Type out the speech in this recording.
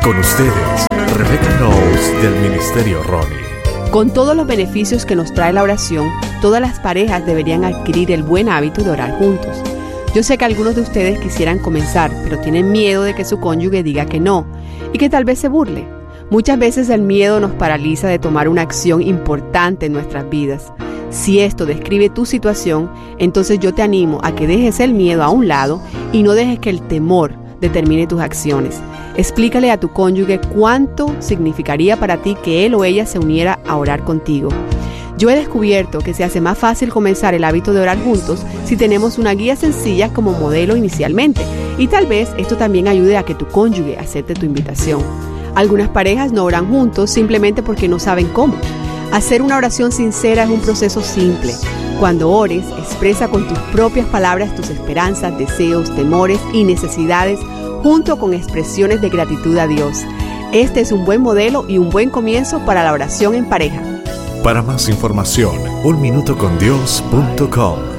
Con ustedes, Rebecca Knowles del Ministerio Ronnie. Con todos los beneficios que nos trae la oración, todas las parejas deberían adquirir el buen hábito de orar juntos. Yo sé que algunos de ustedes quisieran comenzar, pero tienen miedo de que su cónyuge diga que no y que tal vez se burle. Muchas veces el miedo nos paraliza de tomar una acción importante en nuestras vidas. Si esto describe tu situación, entonces yo te animo a que dejes el miedo a un lado y no dejes que el temor determine tus acciones. Explícale a tu cónyuge cuánto significaría para ti que él o ella se uniera a orar contigo. Yo he descubierto que se hace más fácil comenzar el hábito de orar juntos si tenemos una guía sencilla como modelo inicialmente, y tal vez esto también ayude a que tu cónyuge acepte tu invitación. Algunas parejas no oran juntos simplemente porque no saben cómo. Hacer una oración sincera es un proceso simple. Cuando ores, expresa con tus propias palabras tus esperanzas, deseos, temores y necesidades, junto con expresiones de gratitud a Dios. Este es un buen modelo y un buen comienzo para la oración en pareja. Para más información, unminutocondios.com.